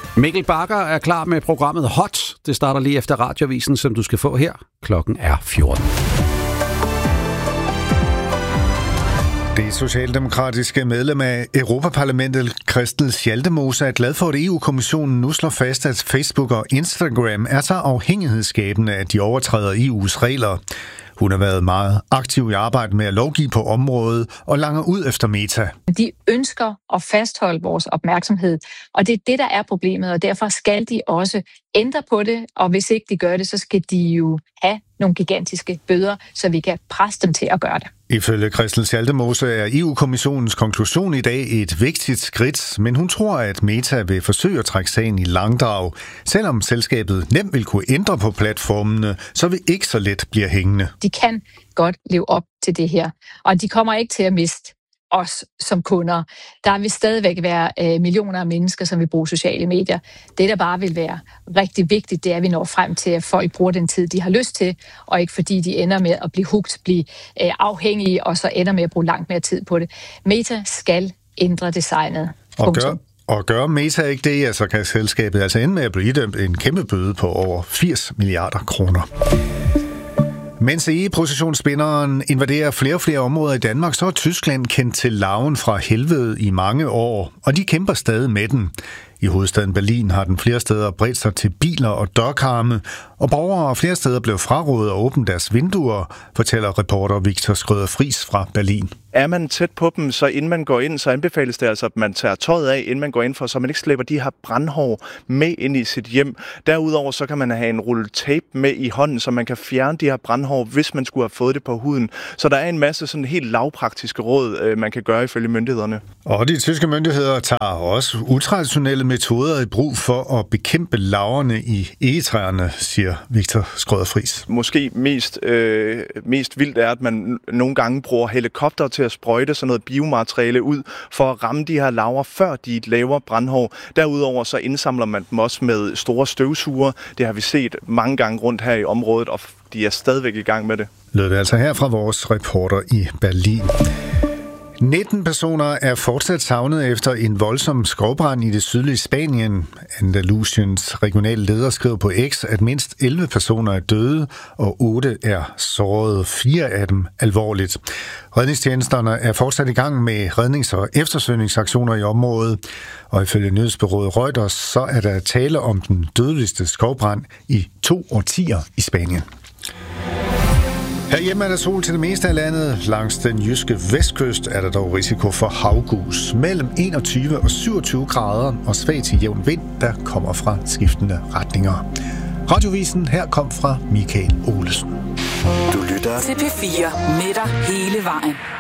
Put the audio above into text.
Mikkel Bakker er klar med programmet Hot. Det starter lige efter Radioavisen, som du skal få her. Klokken er 14. Det socialdemokratiske medlem af Europaparlamentet, Christel Schaldemose, er glad for, at EU-kommissionen nu slår fast, at Facebook og Instagram er så afhængighedsskabende, at de overtræder EU's regler. Hun har været meget aktiv i arbejdet med at lovgive på området og langer ud efter Meta. De ønsker at fastholde vores opmærksomhed, og det er det, der er problemet, og derfor skal de også ændre på det, og hvis ikke de gør det, så skal de jo have nogle gigantiske bøder, så vi kan presse dem til at gøre det. Ifølge Christel Schaldemose er EU-kommissionens konklusion i dag et vigtigt skridt, men hun tror, at Meta vil forsøge at trække sagen i langdrag. Selvom selskabet nemt vil kunne ændre på platformene, så vil ikke så let blive hængende. De kan godt leve op til det her, og de kommer ikke til at miste os som kunder. Der vil stadigvæk være millioner af mennesker, som vil bruge sociale medier. Det, der bare vil være rigtig vigtigt, det er, at vi når frem til, at folk bruger den tid, de har lyst til, og ikke fordi de ender med at blive hooked, blive afhængige, og så ender med at bruge langt mere tid på det. Meta skal ændre designet. Og gør Meta ikke det, så kan selskabet altså ende med at blive idømt en kæmpe bøde på over 80 milliarder kroner. Mens EU-processionsspinderen invaderer flere og flere områder i Danmark, så er Tyskland kendt til larven fra helvede i mange år, og de kæmper stadig med den. I hovedstaden Berlin har den flere steder bredt sig til biler og dørkarme, og borgere flere steder blev frarådet at åbne deres vinduer, fortæller reporter Victor Schrøder-Friis fra Berlin. Er man tæt på dem, så inden man går ind, så anbefales det altså, at man tager tøjet af, inden man går ind for, så man ikke slæber de her brandhår med ind i sit hjem. Derudover så kan man have en rulle tape med i hånden, så man kan fjerne de her brandhår, hvis man skulle have fået det på huden. Så der er en masse sådan helt lavpraktiske råd, man kan gøre ifølge myndighederne. Og de tyske myndigheder tager også utraditionelle metoder i brug for at bekæmpe larverne i egetræerne, siger Victor Schrøder-Friis. Måske mest vildt er, at man nogle gange bruger helikopter til at sprøjte sådan noget biomateriale ud for at ramme de her larver, før de laver brandhår. Derudover så indsamler man dem også med store støvsuger. Det har vi set mange gange rundt her i området, og de er stadigvæk i gang med det. Lød det altså her fra vores reporter i Berlin. 19 personer er fortsat savnet efter en voldsom skovbrand i det sydlige Spanien. Andalusiens regionale leder skriver på X, at mindst 11 personer er døde, og 8 er såret, 4 af dem alvorligt. Redningstjenesterne er fortsat i gang med rednings- og eftersøgningsaktioner i området, og ifølge nyhedsbureauet Reuters, så er der tale om den dødeligste skovbrand i 2 årtier i Spanien. Herhjemme er der sol til det meste af landet. Langs den jyske vestkyst er der dog risiko for havgus. Mellem 21 og 27 grader og svag til jævn vind, der kommer fra skiftende retninger. Radiovisen her kom fra Michael Olesen. Du lytter til P4 med dig hele vejen.